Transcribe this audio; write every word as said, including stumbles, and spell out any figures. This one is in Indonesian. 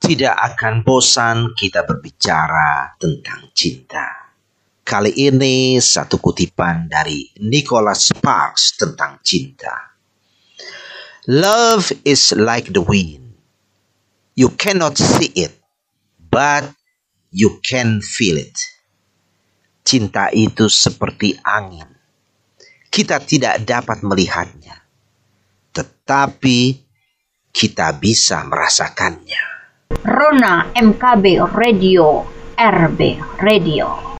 Tidak akan bosan kita berbicara tentang cinta. Kali ini satu kutipan dari Nicholas Sparks tentang cinta. Love is like the wind. You cannot see it, but you can feel it. Cinta itu seperti angin. Kita tidak dapat melihatnya, tetapi kita bisa merasakannya. Rona M K B Radio, R B Radio.